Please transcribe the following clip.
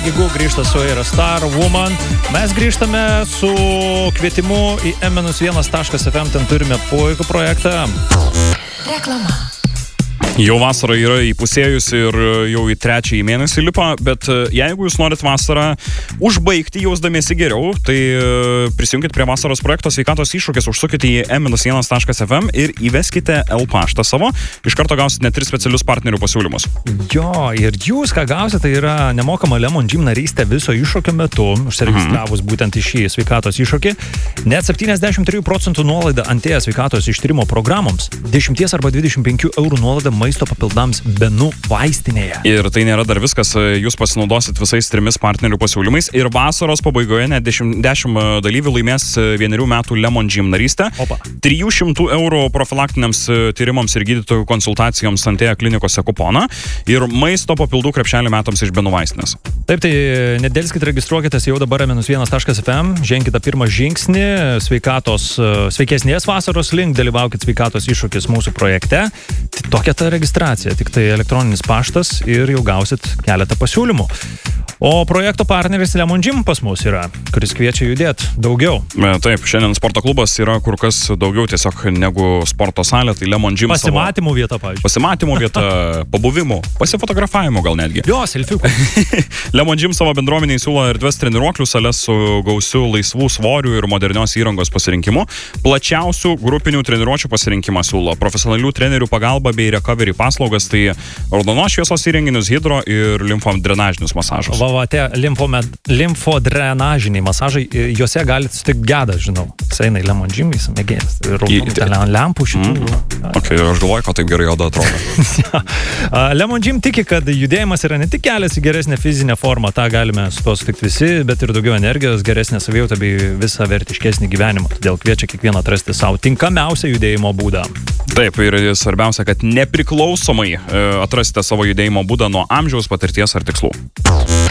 Jeigu grįžta su Aerostar Woman, mes grįžtame su kvietimu į m-1.fm, ten turime puikų projektą. Reklama. Jau vasara yra įpusėjusi ir jau į 3 mėnesį lipa, bet jeigu jūs norit vasarą užbaigti jausdamiesi geriau, tai prisijunkit prie vasaros projekto Sveikatos iššūkis, užsukite į m-1.fm ir įveskite L-paštą savo, iš karto gausite net 3 specialius partnerių pasiūlymus. Jo, ir jūs ką gausite, tai yra nemokama Lemon Gym narystė viso iššūkio metu, užsiregistravus būtent į šį sveikatos iššūkį, net 73% nuolaida Antėja sveikatos ištyrimo programoms, 10 arba 25 eurų nuolaida maisto papildams Benu vaistinėje. Ir tai nėra dar viskas, jūs pasinaudosit visais 3 partnerių pasiūlymais ir vasaros pabaigoje net 10 dalyvių laimės 1 metų Lemon Gym narystę, 300 eurų profilaktiniams tyrimams ir gydytojų konsultacijoms Antėja klinikose kuponą ir maisto papildų krepšelį metams iš Benu vaistinės. Taip, tai nedelskit, registruokitės jau dabar m-1.fm, ženkite pirmą žingsnį sveikesnės vasaros link, dalyvaukit sveikatos iššūkis mūsų projekte. Tokia ta registracija, tik tai elektroninis paštas ir jau gausit keletą pasiūlymų. O projekto partneris Lemon Gym pas mus yra, kuris kviečia judėti daugiau. Taip, šiandien sporto klubas yra kur kas daugiau tiesiog negu sporto salė, tai Lemon Gym pasimatymų vieta, pavyzdžiui. Pasimatymų vieta, pabuvimų, pasifotografavimų gal netgi. Jo, selfiukų. Lemon Gym savo bendruomeniai siūlo erdves treniruoklių sales su gausiu laisvų svorių ir modernios įrangos pasirinkimu, plačiausių grupinių treniruočių pasirinkimą siūlo, profesionalių trenerių pagalba bei recovery paslaugas, tai raudonos šviesos įrenginius, hidro ir limfodrenažinius masažus. Tie limfodrenažiniai masažai, juose galite sutikti gedą, žinau. Jis eina į Lemon Gym, jis mėgėjas. Lempų šitų. Ok, aš galvoju, kad taip gerai oda atrodo. Lemon Gym tiki, kad judėjimas yra ne tik kelias į geresnę fizinę formą, tą galime su to sutikti visi, bet ir daugiau energijos, geresnę savijautą bei visą vertiškesnį gyvenimą. Todėl kviečia kiekvieną atrasti savo tinkamiausią judėjimo būdą. Taip, ir svarbiausia, kad nepriklausomai atrasite savo judėjimo būdą nuo amžiaus, patirties ar tikslų.